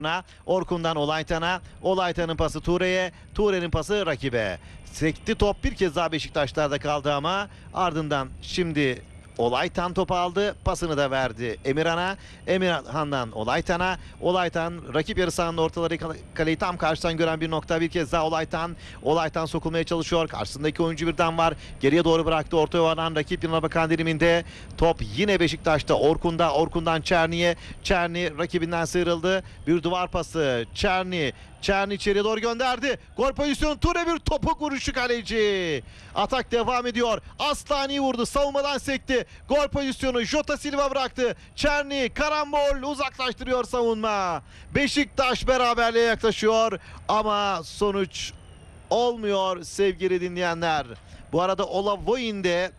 Orkun'dan Olaytan'a, Olaytan'ın pası Ture'ye, Ture'nin pası rakibe. Sekti top bir kez daha Beşiktaşlar'da kaldı ama ardından şimdi Olaytan topu aldı, pasını da verdi Emirhan'a. Emirhan'dan Olaytan'a. Olaytan rakip yarı sahanın ortaları kaleyi tam karşıdan gören bir nokta. Bir kez daha Olaytan. Olaytan sokulmaya çalışıyor. Karşısındaki oyuncu birden var. Geriye doğru bıraktı. Orta yuvardan rakip yanına bakan diliminde. Top yine Beşiktaş'ta. Orkun'da. Orkun'dan Çerni'ye. Çerni rakibinden sıyrıldı. Bir duvar pası. Çerni içeriye doğru gönderdi. Gol pozisyonu Ture, bir topuk vuruşu kaleci. Atak devam ediyor. Aslani vurdu. Savunmadan sekti. Gol pozisyonu Jota Silva bıraktı. Çerni karambol uzaklaştırıyor savunma. Beşiktaş beraberliğe yaklaşıyor ama sonuç olmuyor sevgili dinleyenler. Bu arada Olavoyin de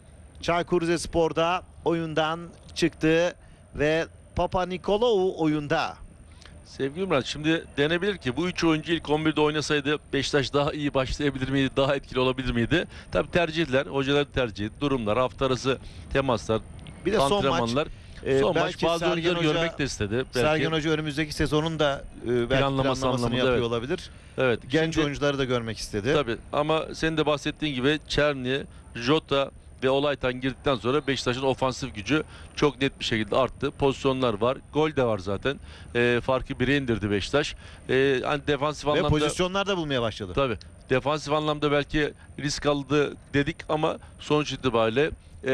Çaykur Rizespor'da oyundan çıktı ve Papa Nikolaou oyunda. Sevgili Murat, şimdi denebilir ki bu üç oyuncu ilk 11'de oynasaydı Beşiktaş daha iyi başlayabilir miydi, daha etkili olabilir miydi? Tabii tercihler, hocaların tercihi, durumlar, hafta arası temaslar, Bir de son maç. antrenmanlar. Son maç bazı oyuncuları görmek de istedi. Belki Sergen Hoca önümüzdeki sezonun da belki planlamasını yapıyor evet. olabilir. Evet. Genç Şimdi, oyuncuları da görmek istedi. tabii ama senin de bahsettiğin gibi Çerni, Jota ve Olaytan girdikten sonra Beşiktaş'ın ofansif gücü çok net bir şekilde arttı. Pozisyonlar var. Gol de var zaten. Farkı 1'e indirdi Beşiktaş. Hani defansif Ve anlamda pozisyonlar da bulmaya başladı. tabii defansif anlamda belki risk aldı dedik ama sonuç itibariyle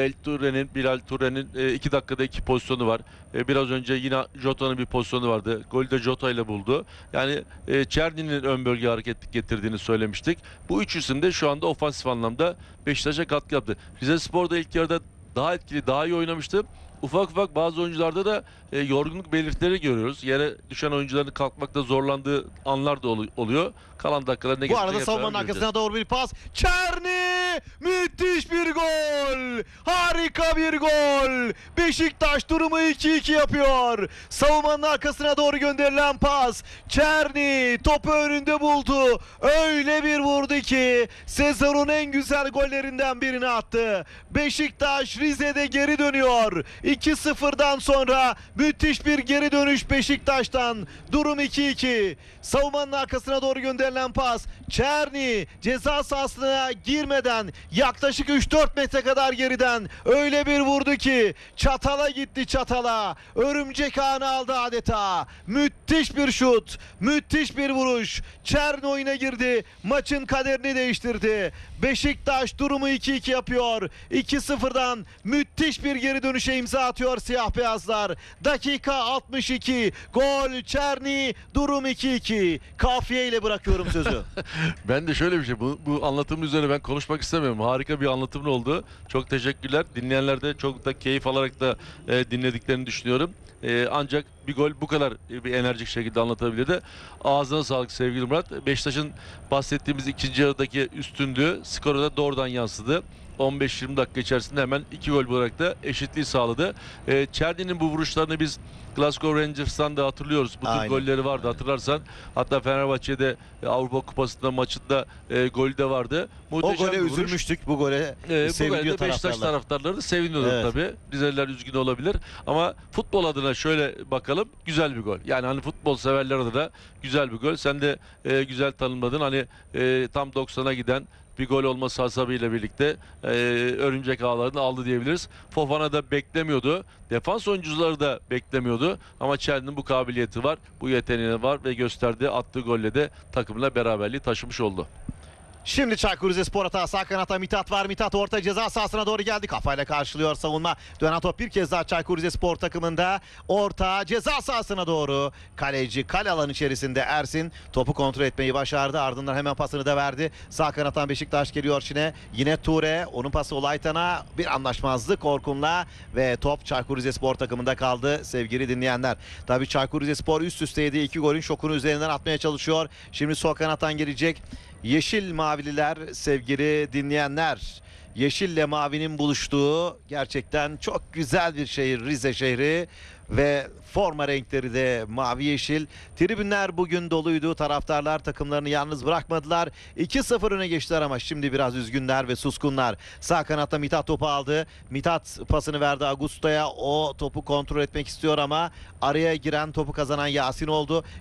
Bilal Ture'nin 2 dakikada 2 pozisyonu var. Biraz önce yine Jota'nın bir pozisyonu vardı. Golü de Jota ile buldu. Yani Çerni'nin ön bölge hareketlik getirdiğini söylemiştik. Bu üç isim de şu anda ofansif anlamda Beşiktaş'a katkı yaptı. Rizespor'da ilk yarıda daha etkili, daha iyi oynamıştı. Ufak ufak bazı oyuncularda da yorgunluk belirtileri görüyoruz. Yere düşen oyuncuların kalkmakta zorlandığı anlar da oluyor. Kalan dakikalar ne Bu arada savunmanın arkasına doğru bir pas. Çerni! Müthiş bir gol! Harika bir gol! Beşiktaş durumu 2-2 yapıyor. Savunmanın arkasına doğru gönderilen pas. Çerni topu önünde buldu. Öyle bir vurdu ki sezonun en güzel gollerinden birini attı. Beşiktaş Rize'de geri dönüyor. 2-0'dan sonra müthiş bir geri dönüş Beşiktaş'tan. Durum 2-2. Savunmanın arkasına doğru gönderilen pas. Çerni ceza sahasına girmeden yaklaşık 3-4 metre kadar geriden öyle bir vurdu ki çatala gitti, çatala. Örümcek ağını aldı adeta. Müthiş bir şut. Müthiş bir vuruş. Çerni oyuna girdi. Maçın kaderini değiştirdi. Beşiktaş durumu 2-2 yapıyor. 2-0'dan müthiş bir geri dönüşe imza atıyor siyah beyazlar. Dakika 62. Gol Çerni, durum 2-2. Kafiye ile bırakıyorum sözü. Ben de şöyle bir şey, bu anlatımın üzerine ben konuşmak istemiyorum. Harika bir anlatımın oldu. Çok teşekkürler. Dinleyenler de çok da keyif alarak da dinlediklerini düşünüyorum. Ancak bir gol bu kadar bir enerjik şekilde anlatabilirdi. Ağzına sağlık sevgili Murat. Beşiktaş'ın bahsettiğimiz ikinci yarıdaki üstünlüğü skora da doğrudan yansıdı. 15-20 dakika içerisinde hemen 2 gol bularak da eşitliği sağladı. Çerni'nin bu vuruşlarını biz Glasgow Rangers'tan da hatırlıyoruz. Bu tür golleri vardı hatırlarsan. Hatta Fenerbahçe'de Avrupa Kupası'nda maçında golü de vardı. Muhteşem o gole üzülmüştük. Bu gole seviniyor Beşiktaş taraftarları da seviniyordu tabii. Rizeliler üzgün olabilir. Ama futbol adına şöyle bakalım. Güzel bir gol. Yani hani futbol severler adına güzel bir gol. Sen de güzel tanımladın. Hani tam 90'a giden bir gol olması hasabıyla birlikte örümcek ağlarını aldı diyebiliriz. Fofana da beklemiyordu. Defans oyuncuları da beklemiyordu. Ama Çerni'nin bu kabiliyeti var. Bu yeteneği var ve gösterdiği attığı golle de takımla beraberliği taşımış oldu. Şimdi Çaykur Rizespor hata, sağ kanata Mithat var. Mithat orta ceza sahasına doğru geldi. Kafayla karşılıyor savunma. Dönen top bir kez daha Çaykur Rizespor takımında. Orta ceza sahasına doğru. Kaleci kale alanı içerisinde Ersin topu kontrol etmeyi başardı. Ardından hemen pasını da verdi. Sağ kanattan Beşiktaş geliyor Şine. Yine Ture. Onun pası Olaytan'a. Bir anlaşmazlık Orkun'la ve top Çaykur Rizespor takımında kaldı sevgili dinleyenler. Tabii Çaykur Rizespor üst üste yediği 2 golün şokunu üzerinden atmaya çalışıyor. Şimdi sol kanattan gelecek Yeşil Mavililer sevgili dinleyenler. Yeşille mavinin buluştuğu gerçekten çok güzel bir şehir Rize şehri ve forma renkleri de mavi yeşil. Tribünler bugün doluydu. Taraftarlar takımlarını yalnız bırakmadılar. 2-0 öne geçtiler ama şimdi biraz üzgünler ve suskunlar. Sağ kanatta Mithat topu aldı. Mithat pasını verdi Augusto'ya. O topu kontrol etmek istiyor ama araya giren topu kazanan Yasin oldu.